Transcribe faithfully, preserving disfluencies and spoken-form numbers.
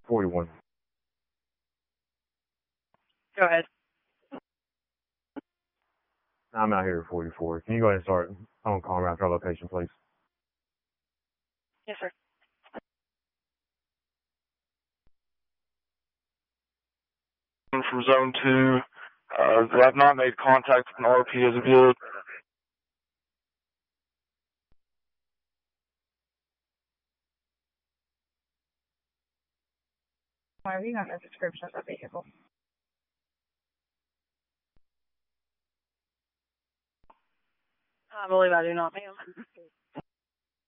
forty-one. Go ahead. I'm out here at forty-four. Can you go ahead and start on call around our location, please? Yes, sir. From zone two, uh, they have not made contact with an R P as of yet. Why have you got the description of the vehicle? I believe I do not, ma'am.